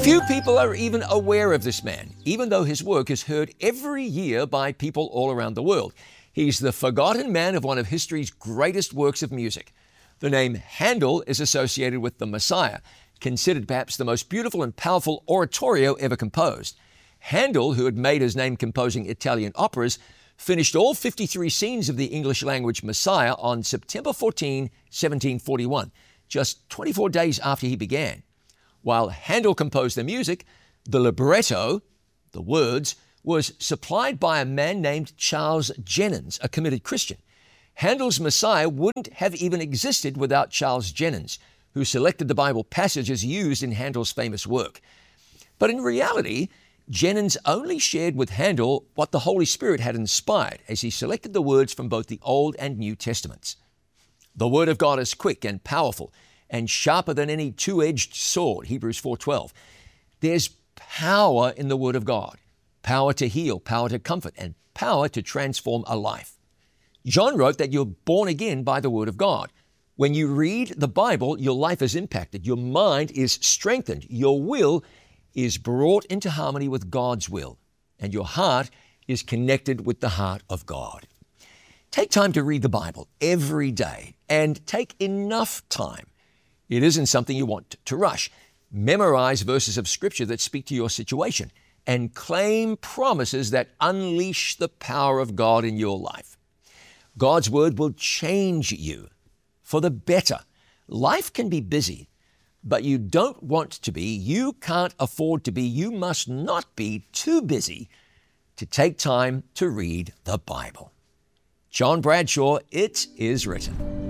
Few people are even aware of this man, even though his work is heard every year by people all around the world. He's the forgotten man of one of history's greatest works of music. The name Handel is associated with the Messiah, considered perhaps the most beautiful and powerful oratorio ever composed. Handel, who had made his name composing Italian operas, finished all 53 scenes of the English language Messiah on September 14, 1741, just 24 days after he began. While Handel composed the music, the libretto, the words, was supplied by a man named Charles Jennens, a committed Christian. Handel's Messiah wouldn't have even existed without Charles Jennens, who selected the Bible passages used in Handel's famous work. But in reality, Jennens only shared with Handel what the Holy Spirit had inspired as he selected the words from both the Old and New Testaments. The Word of God is quick and powerful and sharper than any two-edged sword, Hebrews 4:12. There's power in the Word of God, power to heal, power to comfort, and power to transform a life. John wrote that you're born again by the Word of God. When you read the Bible, your life is impacted, your mind is strengthened, your will is brought into harmony with God's will, and your heart is connected with the heart of God. Take time to read the Bible every day, and take enough time. It isn't something you want to rush. Memorize verses of Scripture that speak to your situation, and claim promises that unleash the power of God in your life. God's Word will change you for the better. Life can be busy, but you don't want to be, you can't afford to be, you must not be too busy to take time to read the Bible. John Bradshaw, it is written.